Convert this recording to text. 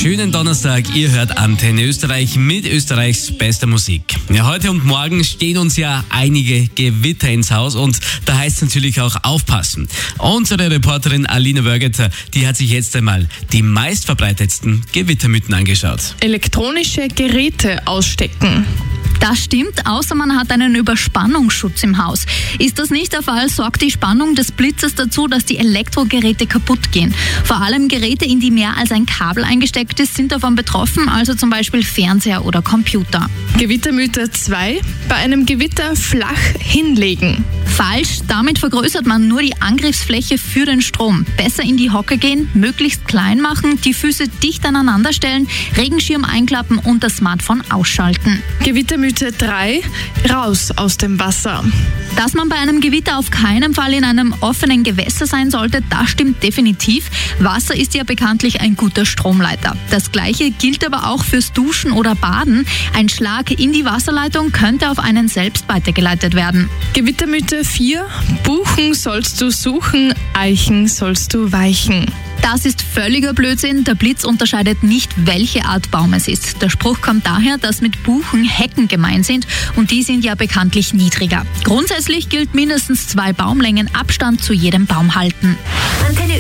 schönen Donnerstag. Ihr hört Antenne Österreich mit Österreichs bester Musik. Ja, heute und morgen stehen uns ja einige Gewitter ins Haus und da heißt es natürlich auch aufpassen. Unsere Reporterin Alina Wörgeter, die hat sich jetzt einmal die meistverbreitetsten Gewittermythen angeschaut. Elektronische Geräte ausstecken. Das stimmt, außer man hat einen Überspannungsschutz im Haus. Ist das nicht der Fall, sorgt die Spannung des Blitzes dazu, dass die Elektrogeräte kaputt gehen. Vor allem Geräte, in die mehr als ein Kabel eingesteckt ist, sind davon betroffen, also zum Beispiel Fernseher oder Computer. Gewittermythe 2. Bei einem Gewitter flach hinlegen. Falsch, damit vergrößert man nur die Angriffsfläche für den Strom. Besser in die Hocke gehen, möglichst klein machen, die Füße dicht aneinander stellen, Regenschirm einklappen und das Smartphone ausschalten. Gewittermythe 3. Raus aus dem Wasser. Dass man bei einem Gewitter auf keinen Fall in einem offenen Gewässer sein sollte, das stimmt definitiv. Wasser ist ja bekanntlich ein guter Stromleiter. Das Gleiche gilt aber auch fürs Duschen oder Baden. Ein Schlag in die Wasserleitung könnte auf einen selbst weitergeleitet werden. Gewittermythe 4. Buchen sollst du suchen, eichen sollst du weichen. Das ist völliger Blödsinn. Der Blitz unterscheidet nicht, welche Art Baum es ist. Der Spruch kommt daher, dass mit Buchen Hecken gemeint sind und die sind ja bekanntlich niedriger. Grundsätzlich gilt mindestens 2 Baumlängen Abstand zu jedem Baum halten.